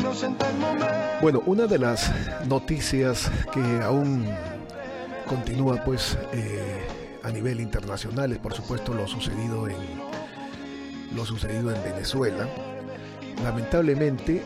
Bueno, una de las noticias que aún continúa pues a nivel internacional es por supuesto lo sucedido en Venezuela. Lamentablemente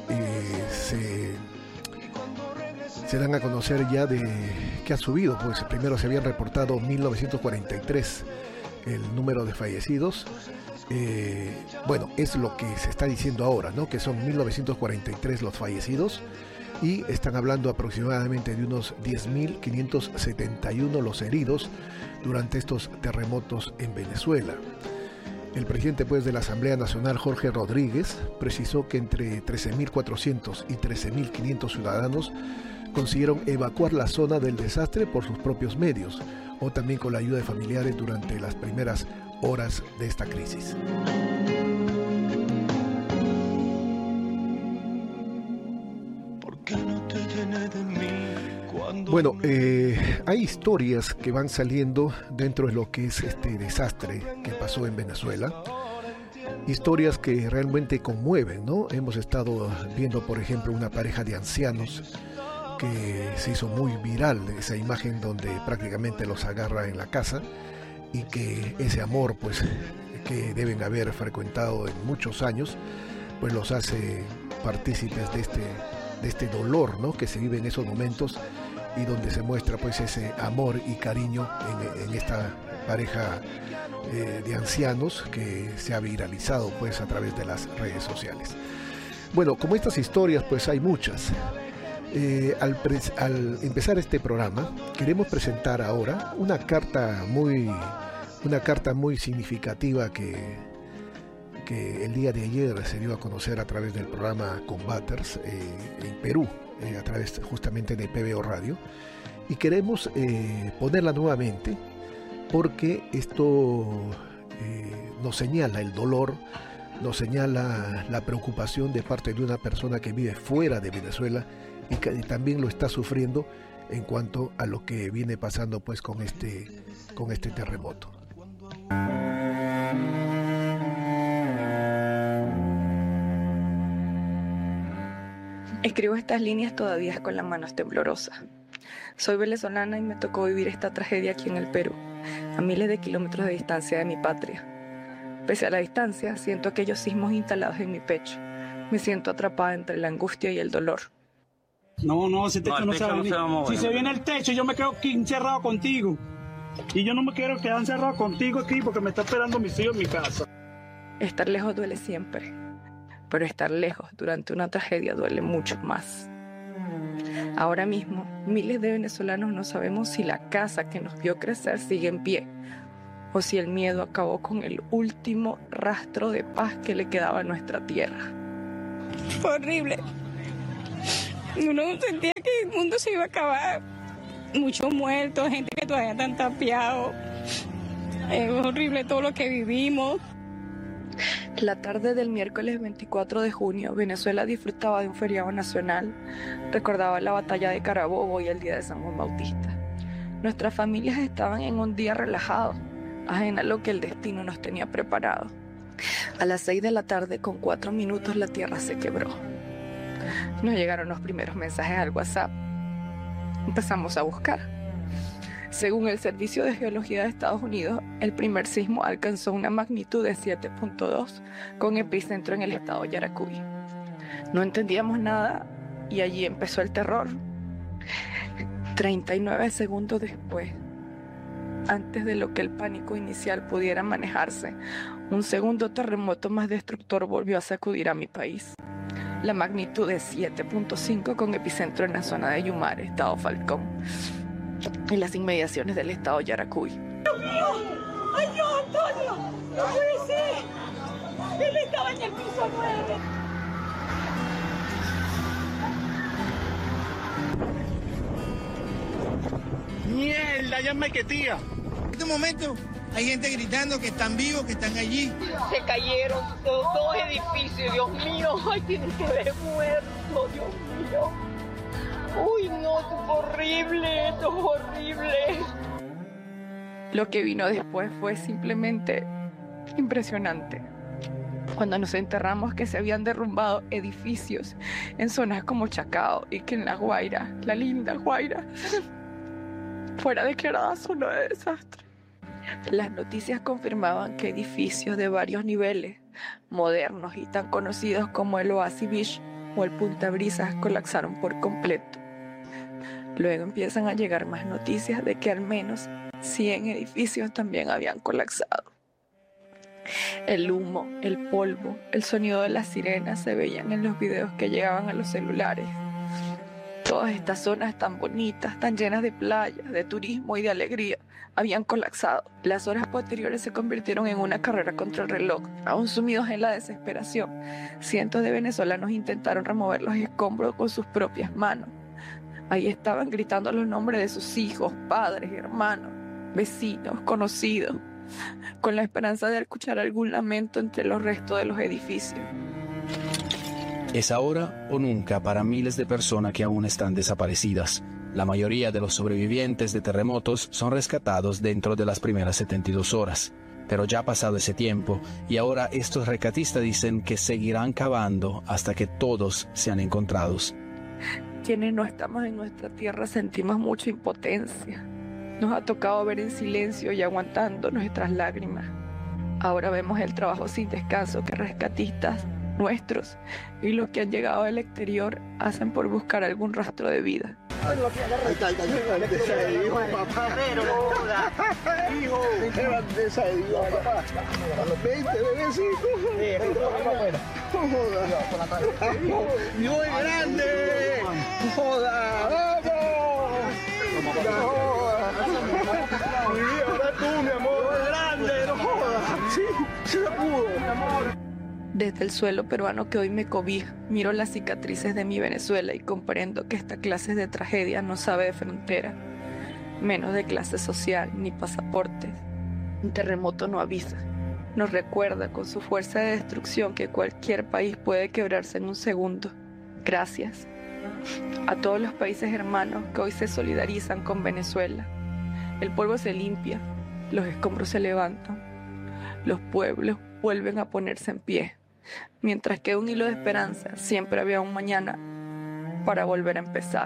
se dan a conocer ya de que ha subido, pues primero se habían reportado 1943 el número de fallecidos. Bueno, es lo que se está diciendo ahora, ¿no? Que son 1943 los fallecidos y están hablando aproximadamente de unos 10.571 los heridos durante estos terremotos en Venezuela. El presidente pues, de la Asamblea Nacional, Jorge Rodríguez, precisó que entre 13.400 y 13.500 ciudadanos consiguieron evacuar la zona del desastre por sus propios medios o también con la ayuda de familiares durante las primeras horas de esta crisis. Bueno, hay historias que van saliendo dentro de lo que es este desastre que pasó en Venezuela. Historias que realmente conmueven, ¿no? Hemos estado viendo, por ejemplo, una pareja de ancianos que se hizo muy viral, esa imagen donde prácticamente los agarra en la casa y que ese amor, pues, que deben haber frecuentado en muchos años, pues los hace partícipes de este dolor, ¿no? Que se vive en esos momentos y donde se muestra pues ese amor y cariño en esta pareja de ancianos que se ha viralizado pues a través de las redes sociales. Bueno, como estas historias pues hay muchas. Al empezar este programa queremos presentar ahora una carta muy significativa que el día de ayer se dio a conocer a través del programa Combaters en Perú, a través justamente de PBO Radio, y queremos ponerla nuevamente porque esto nos señala el dolor, nos señala la preocupación de parte de una persona que vive fuera de Venezuela y que también lo está sufriendo en cuanto a lo que viene pasando pues con este terremoto. Escribo estas líneas todavía con las manos temblorosas. Soy venezolana y me tocó vivir esta tragedia aquí en el Perú, a miles de kilómetros de distancia de mi patria. Pese a la distancia, siento aquellos sismos instalados en mi pecho. Me siento atrapada entre la angustia y el dolor. No, ese techo no se va a venir. Si se viene el techo, yo me quedo aquí encerrado contigo. Y yo no me quiero quedar encerrado contigo aquí porque me está esperando mis hijos en mi casa. Estar lejos duele siempre, pero estar lejos durante una tragedia duele mucho más. Ahora mismo, miles de venezolanos no sabemos si la casa que nos vio crecer sigue en pie o si el miedo acabó con el último rastro de paz que le quedaba a nuestra tierra. Fue horrible. Uno sentía que el mundo se iba a acabar. Muchos muertos, gente que todavía están tapiados. Es horrible todo lo que vivimos. La tarde del miércoles 24 de junio, Venezuela disfrutaba de un feriado nacional. Recordaba la batalla de Carabobo y el día de San Juan Bautista. Nuestras familias estaban en un día relajado, ajena a lo que el destino nos tenía preparado. A las 6 de la tarde, con 4 minutos, la tierra se quebró. Nos llegaron los primeros mensajes al WhatsApp. Empezamos a buscar. Según el Servicio de Geología de Estados Unidos, el primer sismo alcanzó una magnitud de 7.2 con epicentro en el estado Yaracuy. No entendíamos nada y allí empezó el terror. 39 segundos después, antes de lo que el pánico inicial pudiera manejarse, un segundo terremoto más destructor volvió a sacudir a mi país. La magnitud de 7.5 con epicentro en la zona de Yumare, estado Falcón, en las inmediaciones del estado Yaracuy. ¡Dios mío! ¡Ay, Dios, Antonio! ¡No puede ser! Él estaba en el piso 9. ¡Mierda! ¡Ya me quetía! En este momento hay gente gritando que están vivos, que están allí. Se cayeron los 2 edificios, Dios mío. Ay, tienen que haber muerto, Dios mío. Uy, no, esto es horrible, esto es horrible. Lo que vino después fue simplemente impresionante. Cuando nos enterramos que se habían derrumbado edificios en zonas como Chacao y que en La Guaira, la linda Guaira, fuera declarada zona de desastre. Las noticias confirmaban que edificios de varios niveles, modernos y tan conocidos como el Oasis Beach o el Punta Brisas, colapsaron por completo. Luego empiezan a llegar más noticias de que al menos 100 edificios también habían colapsado. El humo, el polvo, el sonido de las sirenas se veían en los videos que llegaban a los celulares. Todas estas zonas tan bonitas, tan llenas de playas, de turismo y de alegría, habían colapsado. Las horas posteriores se convirtieron en una carrera contra el reloj. Aún sumidos en la desesperación, cientos de venezolanos intentaron remover los escombros con sus propias manos. Ahí estaban gritando los nombres de sus hijos, padres, hermanos, vecinos, conocidos, con la esperanza de escuchar algún lamento entre los restos de los edificios. Es ahora o nunca para miles de personas que aún están desaparecidas. La mayoría de los sobrevivientes de terremotos son rescatados dentro de las primeras 72 horas. Pero ya ha pasado ese tiempo y ahora estos rescatistas dicen que seguirán cavando hasta que todos sean encontrados. Quienes no estamos en nuestra tierra sentimos mucha impotencia. Nos ha tocado ver en silencio y aguantando nuestras lágrimas. Ahora vemos el trabajo sin descanso que rescatistas nuestros y los que han llegado del exterior hacen por buscar algún rastro de vida. ¡Muy grande! ¡Joda! ¡Vamos! Mi amor, muy grande, no jodas. Sí, se pudo, mi amor. Desde el suelo peruano que hoy me cobija, miro las cicatrices de mi Venezuela y comprendo que esta clase de tragedia no sabe de frontera, menos de clase social ni pasaportes. Un terremoto no avisa, nos recuerda con su fuerza de destrucción que cualquier país puede quebrarse en un segundo. Gracias a todos los países hermanos que hoy se solidarizan con Venezuela. El polvo se limpia, los escombros se levantan, los pueblos vuelven a ponerse en pie. Mientras que un hilo de esperanza, siempre había un mañana para volver a empezar.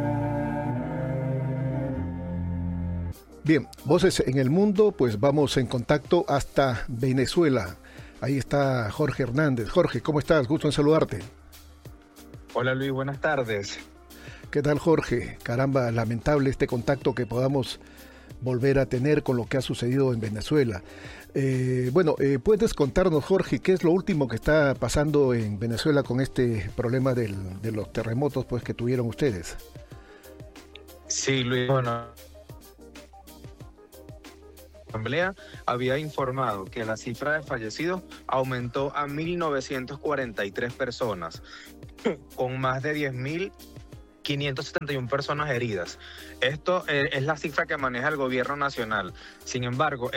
Bien, Voces en el Mundo, pues vamos en contacto hasta Venezuela. Ahí está Jorge Hernández. Jorge, ¿cómo estás? Gusto en saludarte. Hola Luis, buenas tardes. ¿Qué tal, Jorge? Caramba, lamentable este contacto que podamos volver a tener con lo que ha sucedido en Venezuela. ¿Puedes contarnos, Jorge, qué es lo último que está pasando en Venezuela con este problema de los terremotos pues, que tuvieron ustedes? Sí, Luis, bueno, la Asamblea había informado que la cifra de fallecidos aumentó a 1.943 personas, con más de 10.571 personas heridas. Esto es la cifra que maneja el gobierno nacional. Sin embargo,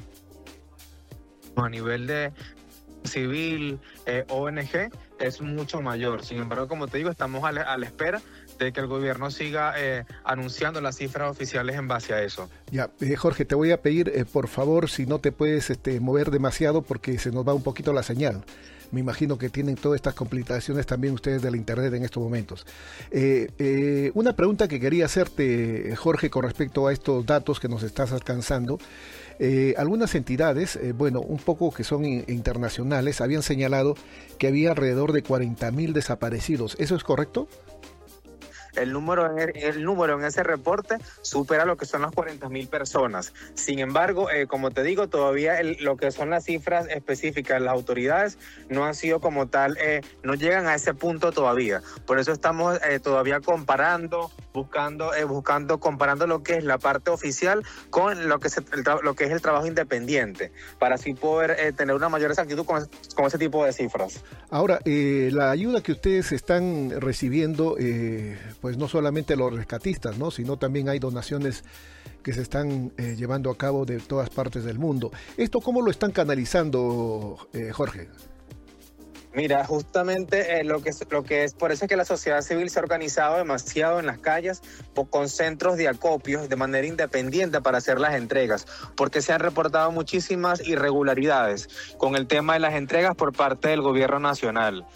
a nivel de civil, ONG, es mucho mayor. Sin embargo, como te digo, estamos a la espera de que el gobierno siga anunciando las cifras oficiales en base a eso. Ya, Jorge, te voy a pedir, por favor, si no te puedes mover demasiado porque se nos va un poquito la señal. Me imagino que tienen todas estas complicaciones también ustedes del internet en estos momentos. Una pregunta que quería hacerte, Jorge, con respecto a estos datos que nos estás alcanzando. Algunas entidades, un poco que son internacionales, habían señalado que había alrededor de 40.000 desaparecidos. ¿Eso es correcto? El número en ese reporte supera lo que son las 40.000 personas. Sin embargo, como te digo, todavía lo que son las cifras específicas de las autoridades no han sido como tal, no llegan a ese punto todavía. Por eso estamos todavía comparando lo que es la parte oficial con lo que es el trabajo independiente, para así poder tener una mayor exactitud con ese tipo de cifras. Ahora, la ayuda que ustedes están recibiendo, pues no solamente los rescatistas, ¿no? Sino también hay donaciones que se están llevando a cabo de todas partes del mundo. ¿Esto cómo lo están canalizando, Jorge? Mira, justamente lo que es, por eso es que la sociedad civil se ha organizado demasiado en las calles con centros de acopios de manera independiente para hacer las entregas, porque se han reportado muchísimas irregularidades con el tema de las entregas por parte del gobierno nacional.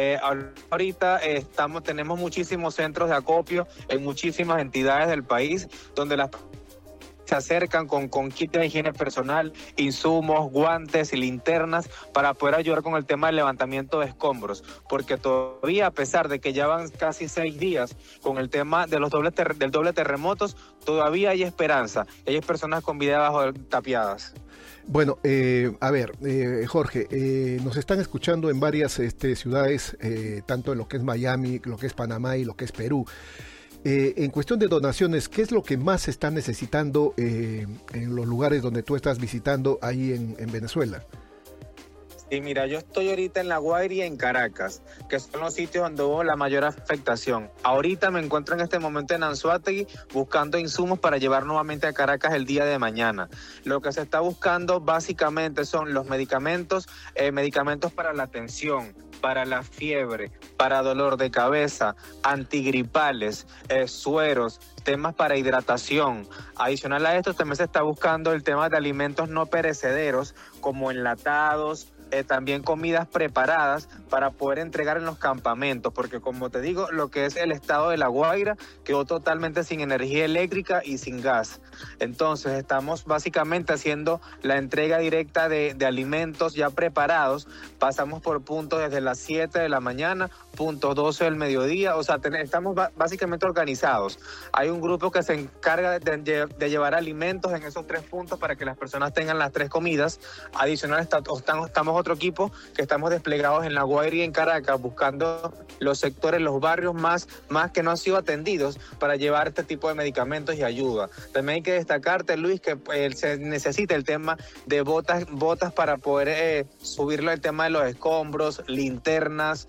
Ahorita tenemos muchísimos centros de acopio en muchísimas entidades del país donde las se acercan con kit de higiene personal, insumos, guantes y linternas para poder ayudar con el tema del levantamiento de escombros, porque todavía, a pesar de que ya van casi 6 días con el tema de los del doble terremotos, todavía hay esperanza. Hay personas con vida bajo tapiadas. Bueno, a ver, Jorge, nos están escuchando en varias ciudades, tanto en lo que es Miami, lo que es Panamá y lo que es Perú. En cuestión de donaciones, ¿qué es lo que más se está necesitando en los lugares donde tú estás visitando ahí en Venezuela? Sí, mira, yo estoy ahorita en La Guaira y en Caracas, que son los sitios donde hubo la mayor afectación. Ahorita me encuentro en este momento en Anzoátegui buscando insumos para llevar nuevamente a Caracas el día de mañana. Lo que se está buscando básicamente son los medicamentos para la tensión, para la fiebre, para dolor de cabeza, antigripales, sueros, temas para hidratación. Adicional a esto también se está buscando el tema de alimentos no perecederos como enlatados, también comidas preparadas para poder entregar en los campamentos, porque como te digo, lo que es el estado de La Guaira quedó totalmente sin energía eléctrica y sin gas. Entonces estamos básicamente haciendo la entrega directa de alimentos ya preparados. Pasamos por puntos desde las 7 de la mañana, puntos 12 del mediodía, o sea, estamos básicamente organizados. Hay un grupo que se encarga de llevar alimentos en esos 3 puntos para que las personas tengan las 3 comidas. Adicional estamos otro equipo que estamos desplegados en La Guaira y en Caracas buscando los sectores, los barrios más que no han sido atendidos para llevar este tipo de medicamentos y ayuda. También hay que destacarte, Luis, que se necesita el tema de botas para poder subirlo el tema de los escombros, linternas,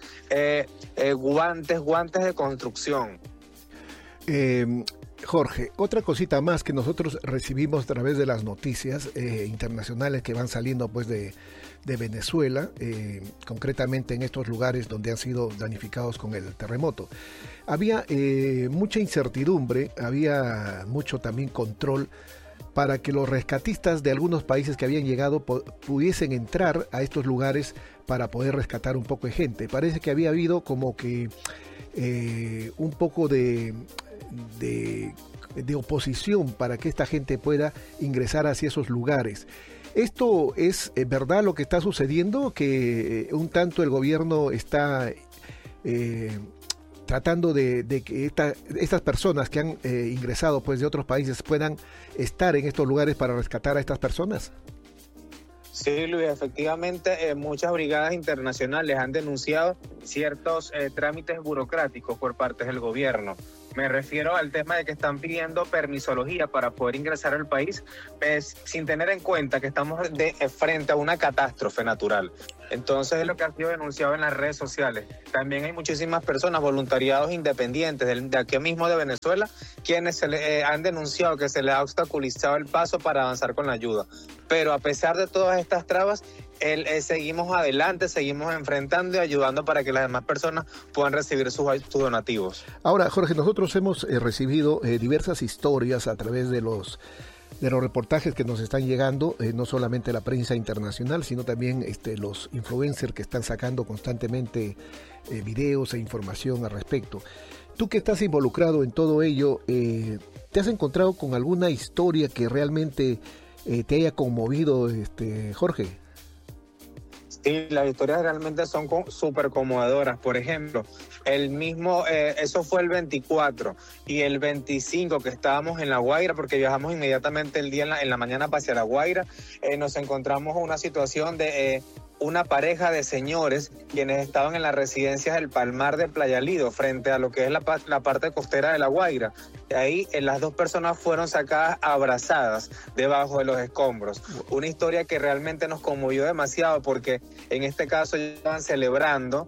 guantes de construcción. Jorge, otra cosita más que nosotros recibimos a través de las noticias internacionales que van saliendo pues de Venezuela, concretamente en estos lugares donde han sido damnificados con el terremoto. Había mucha incertidumbre, había mucho también control para que los rescatistas de algunos países que habían llegado pudiesen entrar a estos lugares para poder rescatar un poco de gente. Parece que había habido como que un poco de oposición para que esta gente pueda ingresar hacia esos lugares. ¿Esto es verdad lo que está sucediendo? ¿Que un tanto el gobierno está tratando de que estas personas que han ingresado pues de otros países puedan estar en estos lugares para rescatar a estas personas? Sí, Luis, efectivamente muchas brigadas internacionales han denunciado ciertos trámites burocráticos por parte del gobierno. Me refiero al tema de que están pidiendo permisología para poder ingresar al país, sin tener en cuenta que estamos frente a una catástrofe natural. Entonces es lo que ha sido denunciado en las redes sociales. También hay muchísimas personas, voluntariados independientes de aquí mismo de Venezuela, quienes han denunciado que se les ha obstaculizado el paso para avanzar con la ayuda. Pero a pesar de todas estas trabas, seguimos adelante, seguimos enfrentando y ayudando para que las demás personas puedan recibir sus donativos. Ahora, Jorge, nosotros hemos recibido diversas historias a través de los reportajes que nos están llegando, no solamente la prensa internacional, sino también los influencers que están sacando constantemente videos e información al respecto. Tú que estás involucrado en todo ello, ¿te has encontrado con alguna historia que realmente te haya conmovido, Jorge? Sí, las historias realmente son súper conmovedoras. Por ejemplo, eso fue el 24 y el 25 que estábamos en La Guaira, porque viajamos inmediatamente el día en la mañana hacia La Guaira, nos encontramos en una situación de una pareja de señores quienes estaban en las residencias del Palmar de Playa Lido, frente a lo que es la parte costera de La Guaira. De ahí las 2 personas fueron sacadas abrazadas debajo de los escombros. Una historia que realmente nos conmovió demasiado porque en este caso estaban celebrando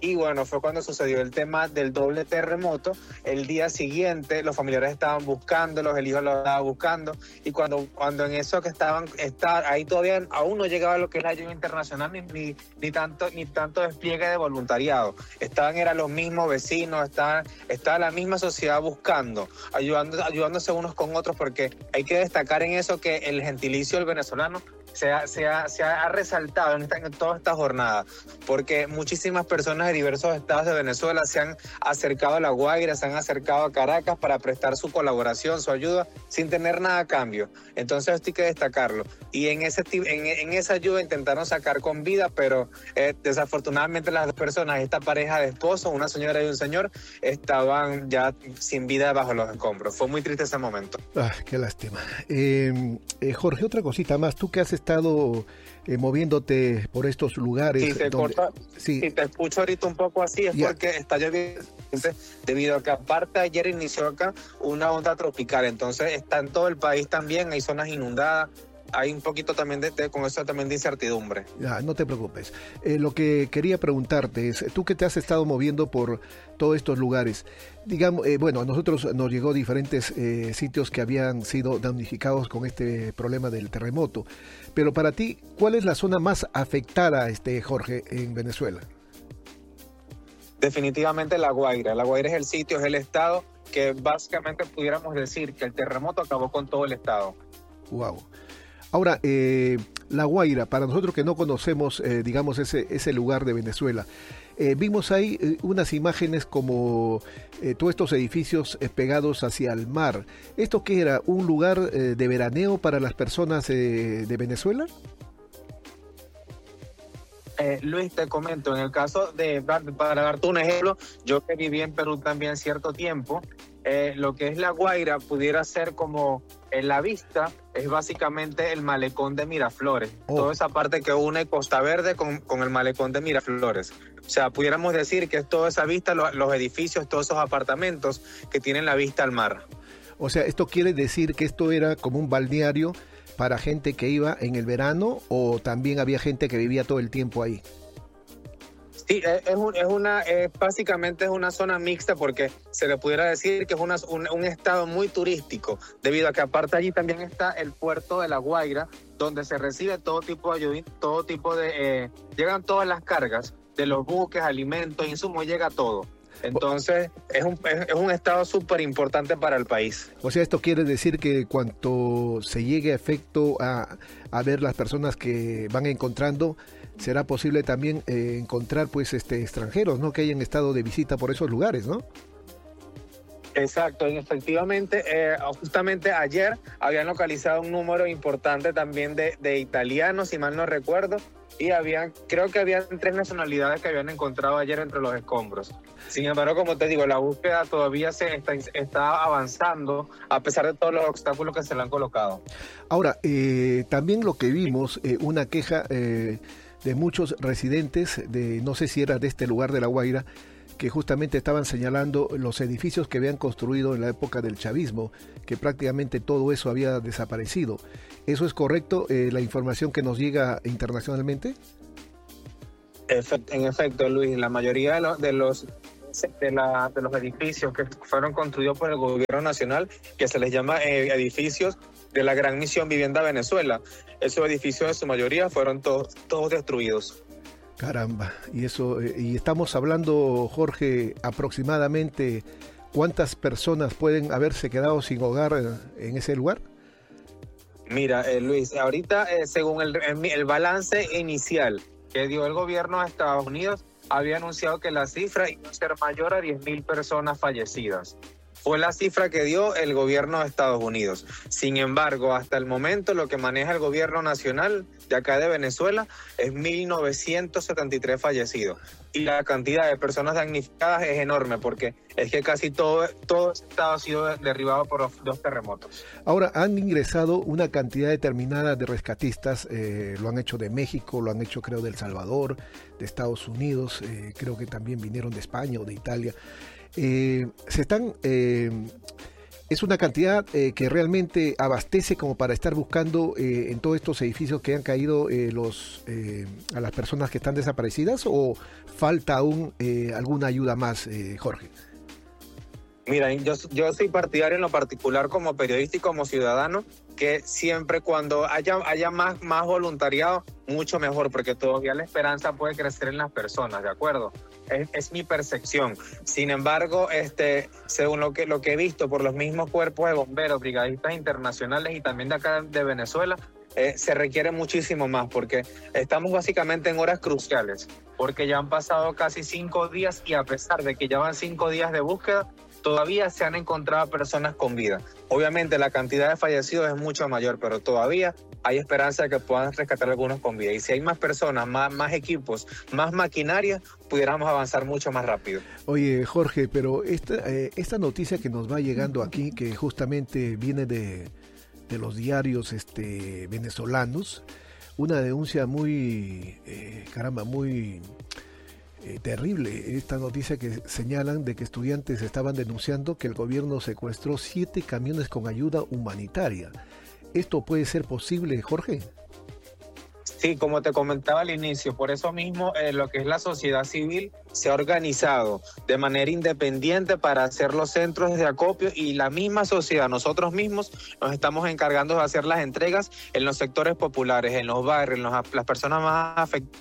Y bueno, fue cuando sucedió el tema del doble terremoto. El día siguiente los familiares estaban buscándolos, el hijo los estaba buscando, y cuando en eso que ahí todavía aún no llegaba lo que es la ayuda internacional ni tanto despliegue de voluntariado. Eran los mismos vecinos, estaba la misma sociedad buscando, ayudándose unos con otros, porque hay que destacar en eso que el gentilicio del venezolano se ha resaltado en toda esta jornada, porque muchísimas personas de diversos estados de Venezuela se han acercado a La Guaira, se han acercado a Caracas para prestar su colaboración, su ayuda, sin tener nada a cambio. Entonces esto hay que destacarlo. Y en esa ayuda intentaron sacar con vida, pero desafortunadamente las dos personas, esta pareja de esposos, una señora y un señor, estaban ya sin vida bajo los escombros. Fue muy triste ese momento. Qué lástima. Jorge, otra cosita más. Tú que has estado moviéndote por estos lugares. Si te escucho ahorita un poco así, es porque está lloviendo, debido a que aparte ayer inició acá una onda tropical, entonces está en todo el país también, hay zonas inundadas. Hay un poquito también con eso también de incertidumbre. Ya, no te preocupes. Lo que quería preguntarte es, tú que te has estado moviendo por todos estos lugares, digamos, a nosotros nos llegó diferentes sitios que habían sido damnificados con este problema del terremoto, pero para ti, ¿cuál es la zona más afectada, Jorge, en Venezuela? Definitivamente La Guaira. La Guaira es el sitio, es el estado que básicamente pudiéramos decir que el terremoto acabó con todo el estado. Wow. Ahora, La Guaira, para nosotros que no conocemos, digamos, ese lugar de Venezuela, vimos ahí unas imágenes como todos estos edificios pegados hacia el mar. ¿Esto qué era? ¿Un lugar de veraneo para las personas de Venezuela? Luis, te comento, en el caso para darte un ejemplo, yo que viví en Perú también cierto tiempo, lo que es La Guaira pudiera ser como la vista, es básicamente el malecón de Miraflores, toda esa parte que une Costa Verde con el malecón de Miraflores. O sea, pudiéramos decir que es toda esa vista, los edificios, todos esos apartamentos que tienen la vista al mar. O sea, ¿esto quiere decir que esto era como un balneario para gente que iba en el verano, o también había gente que vivía todo el tiempo ahí? Sí, básicamente es una zona mixta, porque se le pudiera decir que es un estado muy turístico, debido a que aparte allí también está el puerto de La Guaira, donde se recibe todo tipo de llegan todas las cargas de los buques, alimentos, insumos, llega todo. Entonces es un estado súper importante para el país. O sea, esto quiere decir que cuanto se llegue a efecto a ver las personas que van encontrando, será posible también encontrar pues extranjeros, ¿no?, que hayan estado de visita por esos lugares, ¿no? Exacto, efectivamente, justamente ayer habían localizado un número importante también de italianos, si mal no recuerdo, y creo que habían 3 nacionalidades que habían encontrado ayer entre los escombros. Sin embargo, como te digo, la búsqueda todavía está avanzando, a pesar de todos los obstáculos que se le han colocado. Ahora, también lo que vimos, una queja de muchos residentes, no sé si era de este lugar de La Guaira, que justamente estaban señalando los edificios que habían construido en la época del chavismo, que prácticamente todo eso había desaparecido. ¿Eso es correcto, la información que nos llega internacionalmente? En efecto, Luis, la mayoría de los edificios que fueron construidos por el gobierno nacional, que se les llama edificios de la Gran Misión Vivienda Venezuela, esos edificios en su mayoría fueron todos destruidos. Caramba, y estamos hablando, Jorge, aproximadamente ¿cuántas personas pueden haberse quedado sin hogar en ese lugar? Mira, Luis, ahorita según el balance inicial que dio el gobierno de Estados Unidos, había anunciado que la cifra iba a ser mayor a 10.000 personas fallecidas. Fue la cifra que dio el gobierno de Estados Unidos. Sin embargo, hasta el momento lo que maneja el gobierno nacional de acá de Venezuela es 1.973 fallecidos. Y la cantidad de personas damnificadas es enorme, porque es que casi todo estado ha sido derribado por los 2 terremotos. Ahora, han ingresado una cantidad determinada de rescatistas, lo han hecho de México, lo han hecho creo de El Salvador, de Estados Unidos, creo que también vinieron de España o de Italia. Se están Es una cantidad que realmente abastece como para estar buscando en todos estos edificios que han caído a las personas que están desaparecidas, o falta aún alguna ayuda más, Jorge. Mira, yo soy partidario en lo particular como periodista y como ciudadano, que siempre cuando haya más voluntariado, mucho mejor, porque todavía la esperanza puede crecer en las personas, ¿de acuerdo? Es mi percepción. Sin embargo, según lo que he visto por los mismos cuerpos de bomberos, brigadistas internacionales y también de acá de Venezuela, se requiere muchísimo más, porque estamos básicamente en horas cruciales, porque ya han pasado casi 5 días y a pesar de que ya van 5 días de búsqueda, todavía se han encontrado personas con vida. Obviamente la cantidad de fallecidos es mucho mayor, pero todavía hay esperanza de que puedan rescatar algunos con vida. Y si hay más personas, más equipos, más maquinaria, pudiéramos avanzar mucho más rápido. Oye, Jorge, pero esta noticia que nos va llegando aquí, que justamente viene de los diarios venezolanos, una denuncia muy, muy terrible. Esta noticia que señalan de que estudiantes estaban denunciando que el gobierno secuestró 7 camiones con ayuda humanitaria. ¿Esto puede ser posible, Jorge? Sí, como te comentaba al inicio, por eso mismo lo que es la sociedad civil se ha organizado de manera independiente para hacer los centros de acopio, y la misma sociedad, nosotros mismos nos estamos encargando de hacer las entregas en los sectores populares, en los barrios, las personas más afectadas.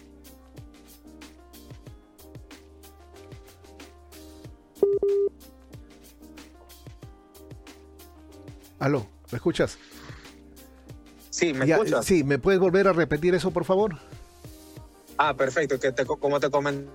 Aló, ¿me escuchas? Sí, ¿me escuchas? Sí, ¿me puedes volver a repetir eso, por favor? Perfecto, como te comenté,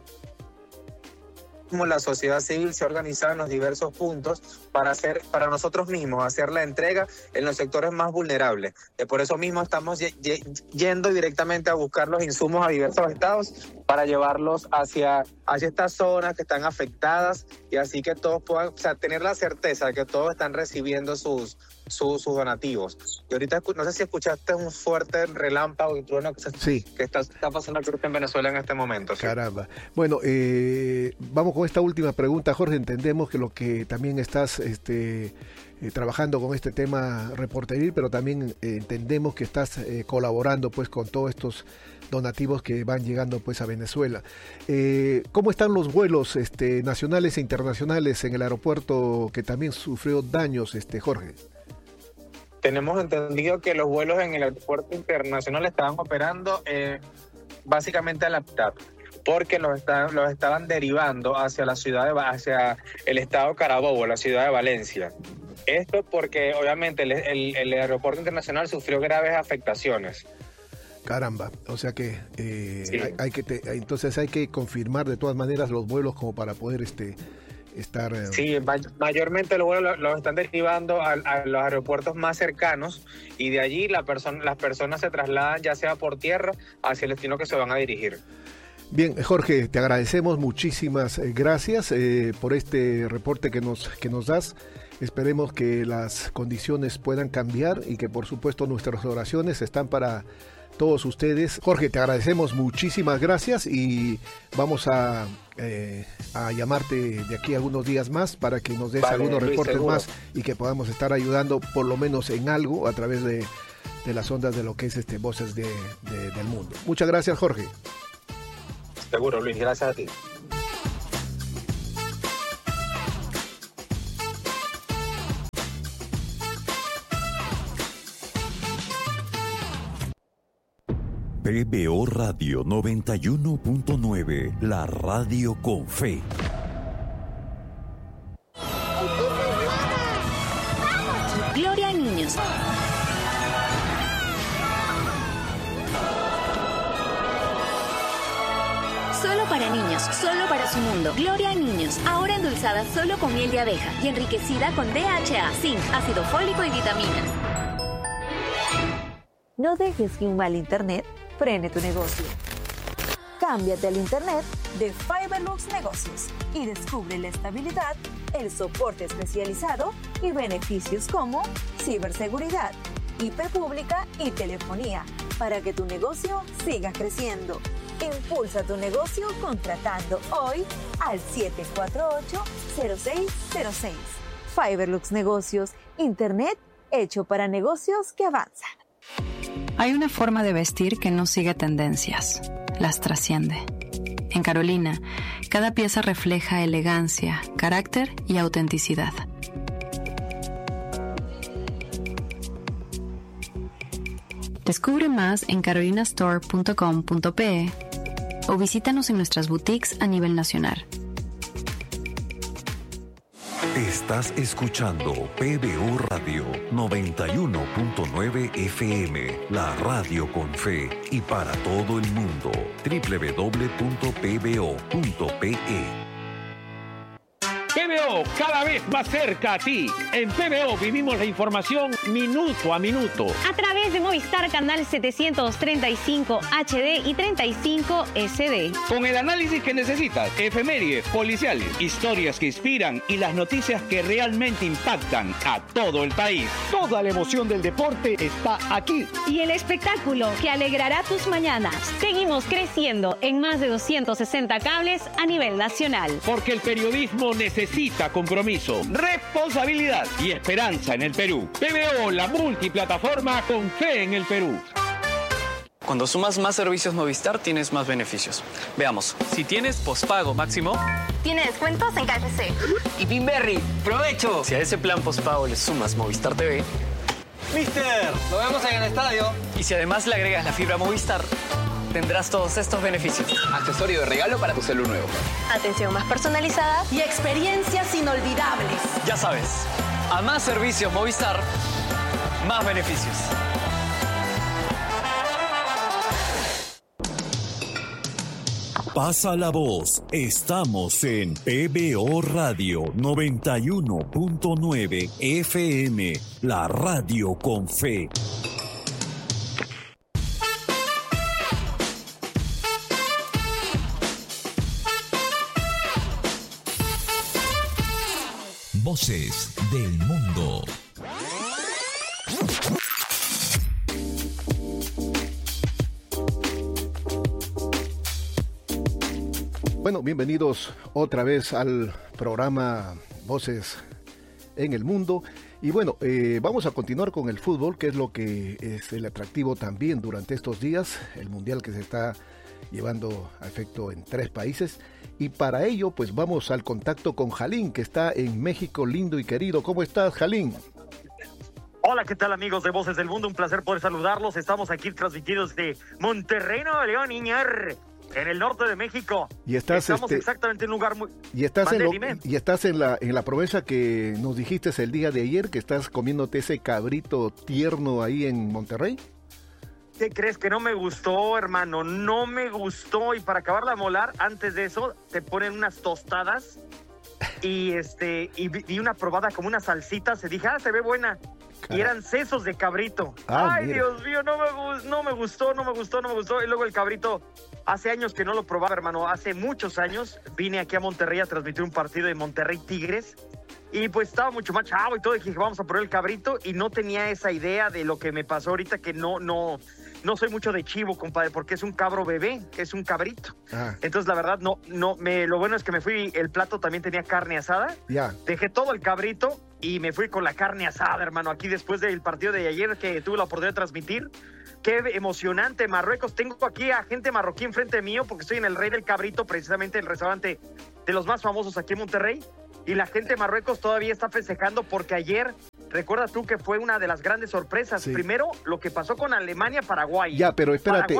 la sociedad civil se ha organizado en los diversos puntos para nosotros mismos hacer la entrega en los sectores más vulnerables. Por eso mismo estamos yendo directamente a buscar los insumos a diversos estados para llevarlos hacia estas zonas que están afectadas, y así que todos puedan, tener la certeza de que todos están recibiendo sus donativos. Y ahorita no sé si escuchaste un fuerte relámpago y trueno que está pasando aquí en Venezuela en este momento. ¿Sí? Caramba. Bueno, vamos con esta última pregunta, Jorge. Entendemos que lo que también estás trabajando con este tema reporteril, pero también entendemos que estás colaborando pues con todos estos donativos que van llegando pues a Venezuela. ¿Cómo están los vuelos nacionales e internacionales en el aeropuerto que también sufrió daños, Jorge? Tenemos entendido que los vuelos en el aeropuerto internacional estaban operando básicamente a la mitad, porque los estaban derivando hacia hacia el estado Carabobo, la ciudad de Valencia. Esto porque obviamente el aeropuerto internacional sufrió graves afectaciones. Caramba, o sea que sí. Entonces hay que confirmar de todas maneras los vuelos como para poder estar... Sí, mayormente los vuelos los están derivando a los aeropuertos más cercanos, y de allí las personas se trasladan ya sea por tierra hacia el destino que se van a dirigir. Bien, Jorge, te agradecemos, muchísimas gracias por este reporte que nos das. Esperemos que las condiciones puedan cambiar y que por supuesto nuestras oraciones están para todos ustedes. Jorge, te agradecemos, muchísimas gracias, y vamos a llamarte de aquí a algunos días más para que nos des algunos reportes seguro. Más, y que podamos estar ayudando por lo menos en algo a través de las ondas de lo que es Voces del Mundo. Muchas gracias, Jorge. Seguro, Luis, gracias a ti. PBO Radio 91.9, la radio con fe. Gloria a niños. Solo para niños, solo para su mundo. Gloria a niños, ahora endulzada solo con miel de abeja y enriquecida con DHA, zinc, ácido fólico y vitaminas. No dejes que un mal internet frene tu negocio. Cámbiate al internet de Fiberlux Negocios y descubre la estabilidad, el soporte especializado y beneficios como ciberseguridad, IP pública y telefonía para que tu negocio siga creciendo. Impulsa tu negocio contratando hoy al 748-0606. Fiberlux Negocios, Internet hecho para negocios que avanzan. Hay una forma de vestir que no sigue tendencias, las trasciende. En Carolina, cada pieza refleja elegancia, carácter y autenticidad. Descubre más en carolinastore.com.pe o visítanos en nuestras boutiques a nivel nacional. Estás escuchando PBO Radio 91.9 FM, la radio con fe y para todo el mundo. www.pbo.pe. PBO, cada vez más cerca a ti. En PBO vivimos la información minuto a minuto. A través de Movistar Canal 735 HD y 35 SD. Con el análisis que necesitas, efemérides, policiales, historias que inspiran y las noticias que realmente impactan a todo el país. Toda la emoción del deporte está aquí. Y el espectáculo que alegrará tus mañanas. Seguimos creciendo en más de 260 cables a nivel nacional. Porque el periodismo necesita compromiso, responsabilidad y esperanza en el Perú. PBO, la multiplataforma con fe en el Perú. Cuando sumas más servicios Movistar, tienes más beneficios. Veamos, si tienes pospago máximo, tiene descuentos en KFC. Y Pinberry, ¡provecho! Si a ese plan pospago le sumas Movistar TV, ¡Mister! ¡Lo vemos en el estadio! Y si además le agregas la fibra Movistar, tendrás todos estos beneficios. Accesorio de regalo para tu celular nuevo. Atención más personalizada y experiencias inolvidables. Ya sabes, a más servicios Movistar, más beneficios. Pasa la voz. Estamos en PBO Radio 91.9 FM, la radio con fe. Voces del mundo. Bueno, bienvenidos otra vez al programa Voces en el Mundo. Y bueno, vamos a continuar con el fútbol, que es lo que es el atractivo también durante estos días, el mundial que se está llevando a efecto en 3 países. Y para ello, pues vamos al contacto con Jalín, que está en México, lindo y querido. ¿Cómo estás, Jalín? Hola, ¿qué tal, amigos de Voces del Mundo? Un placer poder saludarlos. Estamos aquí transmitidos de Monterrey, Nuevo León, Iñar, en el norte de México. Y estamos exactamente en un lugar muy... Y estás en la promesa que nos dijiste el día de ayer, que estás comiéndote ese cabrito tierno ahí en Monterrey. ¿Qué crees? Que no me gustó, hermano, no me gustó. Y para acabarla de molar, antes de eso, te ponen unas tostadas y una probada como una salsita. Se dije, se ve buena. Caray. Y eran sesos de cabrito. Ay, mira. Dios mío, no me gustó. Y luego el cabrito, hace años que no lo probaba, hermano. Hace muchos años vine aquí a Monterrey a transmitir un partido de Monterrey Tigres. Y pues estaba mucho más chavo y todo. Y dije, vamos a probar el cabrito. Y no tenía esa idea de lo que me pasó ahorita, que no soy mucho de chivo, compadre, porque es un cabro bebé, que es un cabrito. Entonces, la verdad, lo bueno es que me fui, el plato también tenía carne asada. Dejé todo el cabrito y me fui con la carne asada, hermano, aquí después del partido de ayer que tuve la oportunidad de transmitir. Qué emocionante, Marruecos. Tengo aquí a gente marroquí enfrente mío, porque estoy en el Rey del Cabrito, precisamente el restaurante de los más famosos aquí en Monterrey. Y la gente de Marruecos todavía está festejando porque ayer, recuerda tú que fue una de las grandes sorpresas. Sí. Primero, lo que pasó con Alemania-Paraguay. Ya, pero espérate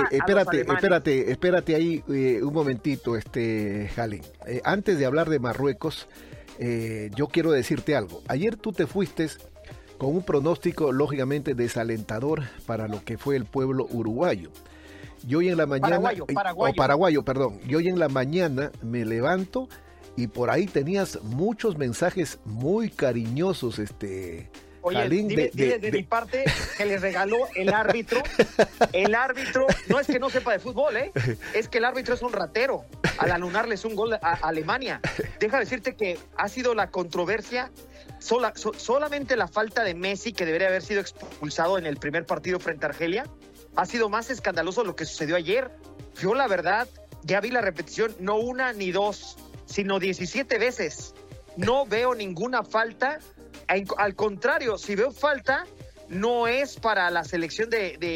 ahí un momentito, Jalín. Antes de hablar de Marruecos, yo quiero decirte algo. Ayer tú te fuiste con un pronóstico, lógicamente, desalentador para lo que fue el pueblo uruguayo. Yo hoy en la mañana... Paraguayo, perdón. Yo hoy en la mañana me levanto... Y por ahí tenías muchos mensajes muy cariñosos, Oye, Jalín, dile de mi parte que le regaló el árbitro. El árbitro, no es que no sepa de fútbol, es que el árbitro es un ratero al anunarles un gol a Alemania. Deja decirte que ha sido la controversia, solamente la falta de Messi, que debería haber sido expulsado en el primer partido frente a Argelia, ha sido más escandaloso lo que sucedió ayer. Yo, la verdad, ya vi la repetición, no una ni dos, sino 17 veces. no veo ninguna falta. Al contrario, si veo falta, no es para la selección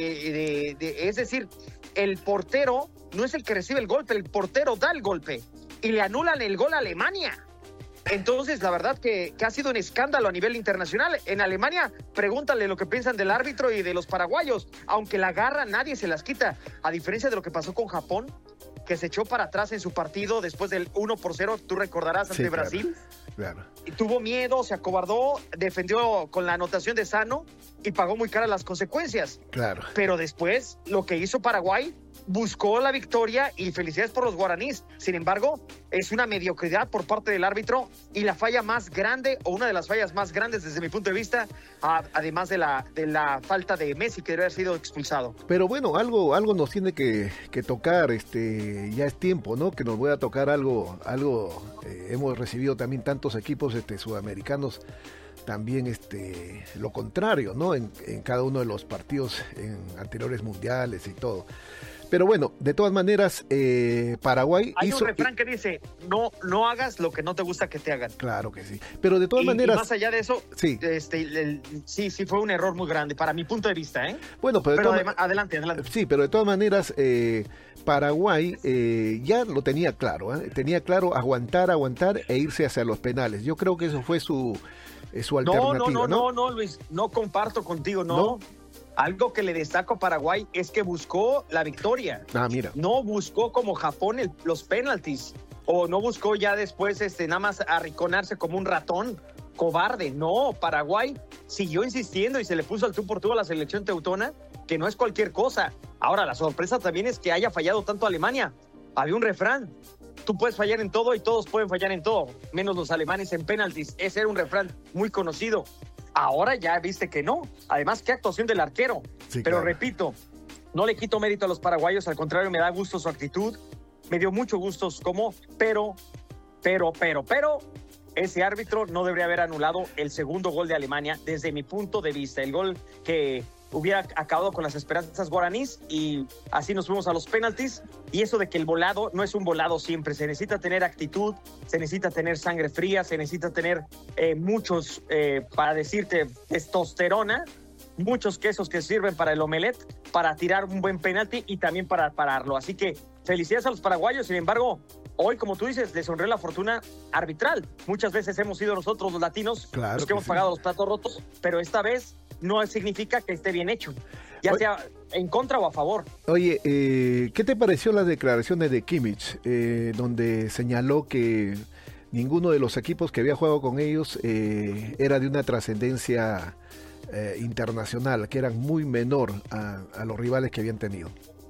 es decir, el portero no es el que recibe el golpe, el portero da el golpe y le anulan el gol a Alemania. Entonces, la verdad que ha sido un escándalo a nivel internacional. En Alemania, pregúntale lo que piensan del árbitro y de los paraguayos. Aunque la garra nadie se las quita. A diferencia de lo que pasó con Japón, que se echó para atrás en su partido después del 1-0, tú recordarás, ante Brasil. Claro. Y tuvo miedo, se acobardó, defendió con la anotación de Sano y pagó muy caras las consecuencias. Claro. Pero después, lo que hizo Paraguay, buscó la victoria y felicidades por los guaraníes. Sin embargo, es una mediocridad por parte del árbitro y la falla más grande, o una de las fallas más grandes desde mi punto de vista, además de la falta de Messi, que debe haber sido expulsado. Pero bueno, algo nos tiene que tocar, ya es tiempo, ¿no? Que nos voy a tocar algo hemos recibido también tantos equipos sudamericanos, también lo contrario, ¿no? En cada uno de los partidos en anteriores mundiales y todo. Pero bueno, de todas maneras, Paraguay Hay un refrán que dice, no hagas lo que no te gusta que te hagan. Claro que sí. Pero de todas maneras... Y más allá de eso, sí. Sí fue un error muy grande, para mi punto de vista, ¿eh? Bueno, pero adelante. Sí, pero de todas maneras, Paraguay ya lo tenía claro, ¿eh? Tenía claro aguantar e irse hacia los penales. Yo creo que eso fue su alternativa, No, Luis, no comparto contigo, ¿no? Algo que le destaco a Paraguay es que buscó la victoria. Mira. No buscó como Japón los penaltis, o no buscó ya después nada más arriconarse como un ratón cobarde. No, Paraguay siguió insistiendo y se le puso al tú por tú a la selección teutona, que no es cualquier cosa. Ahora, la sorpresa también es que haya fallado tanto Alemania. Había un refrán: tú puedes fallar en todo y todos pueden fallar en todo, menos los alemanes en penaltis. Ese era un refrán muy conocido. Ahora ya viste que no. Además, qué actuación del arquero. Sí, pero claro. Repito, no le quito mérito a los paraguayos, al contrario, me da gusto su actitud. Me dio mucho gusto pero ese árbitro no debería haber anulado el segundo gol de Alemania desde mi punto de vista. El gol que hubiera acabado con las esperanzas guaraníes, y así nos fuimos a los penaltis. Y eso de que el volado no es un volado siempre, se necesita tener actitud, se necesita tener sangre fría, se necesita tener para decirte, testosterona, muchos quesos que sirven para el omelette, para tirar un buen penalti y también para pararlo. Así que felicidades a los paraguayos. Sin embargo, hoy, como tú dices, les sonrió la fortuna arbitral. Muchas veces hemos sido nosotros los latinos los que hemos pagado los platos rotos, pero esta vez no significa que esté bien hecho, ya sea en contra o a favor. Oye, ¿qué te pareció las declaraciones de Kimmich, donde señaló que ninguno de los equipos que había jugado con ellos era de una trascendencia internacional, que eran muy menor a los rivales que habían tenido?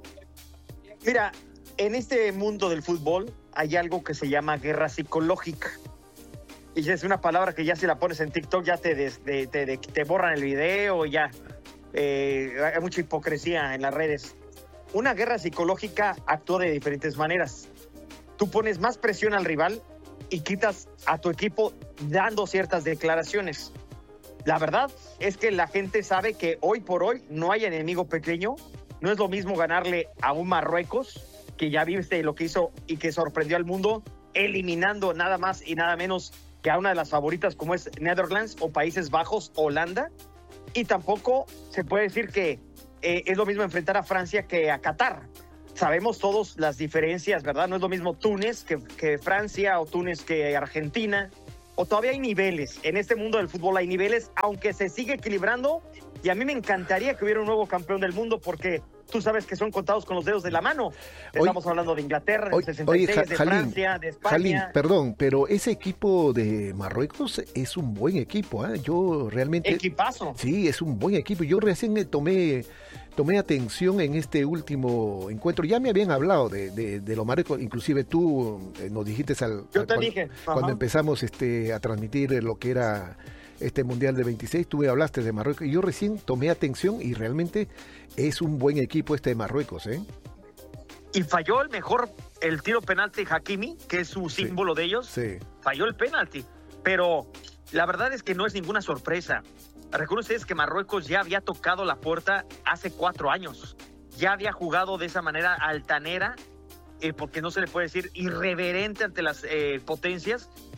Mira, en este mundo del fútbol hay algo que se llama guerra psicológica. Y es una palabra que ya si la pones en TikTok ya te borran el video, ya hay mucha hipocresía en las redes. Una guerra psicológica actúa de diferentes maneras. Tú pones más presión al rival y quitas a tu equipo dando ciertas declaraciones. La verdad es que la gente sabe que hoy por hoy no hay enemigo pequeño. No es lo mismo ganarle a un Marruecos, que ya viste lo que hizo y que sorprendió al mundo, eliminando nada más y nada menos que a una de las favoritas como es Netherlands o Países Bajos, Holanda. Y tampoco se puede decir que es lo mismo enfrentar a Francia que a Qatar. Sabemos todos las diferencias, ¿verdad? No es lo mismo Túnez que Francia, o Túnez que Argentina. O todavía hay niveles. En este mundo del fútbol hay niveles, aunque se sigue equilibrando. Y a mí me encantaría que hubiera un nuevo campeón del mundo, porque tú sabes que son contados con los dedos de la mano. Estamos hablando de Inglaterra, del 66, de Francia, de España. Jalín, perdón, pero ese equipo de Marruecos es un buen equipo, ¿eh? Yo realmente... Equipazo. Sí, es un buen equipo. Yo recién tomé atención en este último encuentro. Ya me habían hablado de los Marruecos, inclusive tú nos dijiste cuando empezamos a transmitir lo que era este Mundial de 26, tú me hablaste de Marruecos y yo recién tomé atención y realmente es un buen equipo de Marruecos, ¿eh? Y falló el tiro penalti Hakimi, que es su símbolo de ellos. Sí. Falló el penalti, pero la verdad es que no es ninguna sorpresa. Recuerden ustedes que Marruecos ya había tocado la puerta hace 4 años. Ya había jugado de esa manera altanera, porque no se le puede decir irreverente ante las potencias,